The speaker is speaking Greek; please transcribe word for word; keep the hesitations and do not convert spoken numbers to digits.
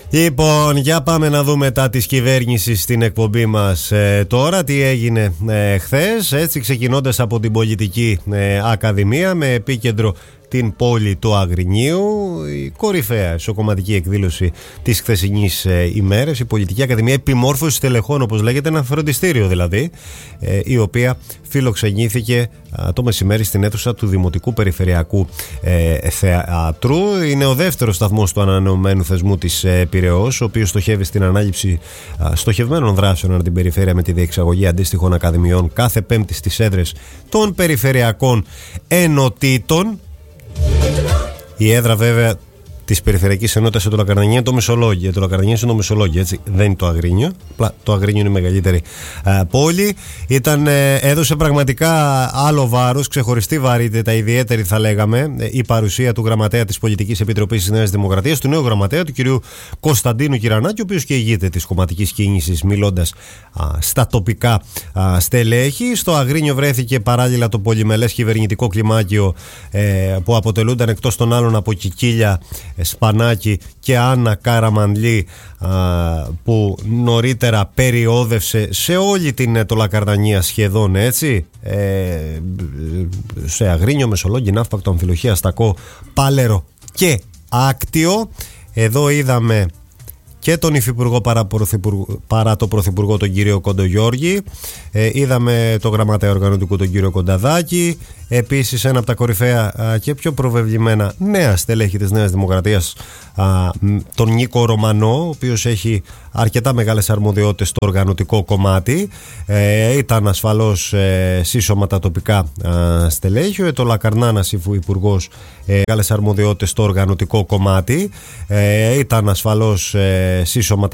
Λοιπόν, για πάμε να δούμε μετά της κυβέρνησης στην εκπομπή μας ε, τώρα τι έγινε ε, χθες, έτσι ξεκινώντας από την Πολιτική ε, Ακαδημία με επίκεντρο την πόλη του Αγρινίου, η κορυφαία ισοκομματική εκδήλωση της χθεσινής ε, ημέρας, η Πολιτική Ακαδημία Επιμόρφωσης Τελεχών, όπως λέγεται, ένα φροντιστήριο δηλαδή, ε, η οποία φιλοξενήθηκε α, το μεσημέρι στην αίθουσα του Δημοτικού Περιφερειακού ε, Θεατρού. Είναι ο δεύτερος σταθμός του ανανεωμένου θεσμού της ε, Πειραιώς, ο οποίος στοχεύει στην ανάληψη α, στοχευμένων δράσεων ανά την περιφέρεια με τη διεξαγωγή αντίστοιχων ακαδημιών κάθε Πέμπτη στις έδρες των περιφερειακών ενωτήτων. Η έδρα βέβαια της Περιφερειακής Ενότητας του Λακαρνανία είναι το Μεσολόγγιο. Το Λακαρνανία είναι το Μεσολόγγιο, έτσι. Δεν είναι το Αγρίνιο. Απλά το Αγρίνιο είναι η μεγαλύτερη α, πόλη. Ήταν, ε, έδωσε πραγματικά άλλο βάρος, ξεχωριστή βαρύτητα, ιδιαίτερη θα λέγαμε, ε, η παρουσία του γραμματέα της Πολιτικής Επιτροπής της Νέας Δημοκρατίας, του νέου γραμματέα, του κυρίου Κωνσταντίνου Κυρανάκη, ο οποίος και ηγείται της κομματικής κίνησης, μιλώντας α, στα τοπικά α, στελέχη. Στο Αγρίνιο βρέθηκε παράλληλα το πολυμελές κυβερνητικό κλιμάκιο, ε, που αποτελούνταν εκτός των άλλων από Κικίλια Σπανάκη και Άννα Καραμανλή, α, που νωρίτερα περιόδευσε σε όλη την το Λακαρνανία σχεδόν, έτσι, ε, σε Αγρίνιο, Μεσολόγγι, Ναύπακτο, Αμφιλοχία, Στακό, Πάλερο και Άκτιο. Εδώ είδαμε και τον Υφυπουργό παρά, παρά το Πρωθυπουργό, τον κύριο Κοντογιώργη. Ε, είδαμε τον γραμματέα οργανωτικού, τον κύριο Κονταδάκη. Επίσης ένα από τα κορυφαία α, και πιο προβεβλημένα νέα στελέχη της Νέας Δημοκρατίας, α, τον Νίκο Ρωμανό, ο οποίος έχει αρκετά μεγάλες αρμοδιότητες στο οργανωτικό κομμάτι. Ε, ήταν ασφαλώς ε, σύσσωμα τα τοπικά α, στελέχη. Ε, το Λακαρνάνας υπουργός, ε, μεγάλες αρμοδιότητες στο οργανωτικό κομμάτι. Ε, ήταν ασφαλώς ε, σύσσωμα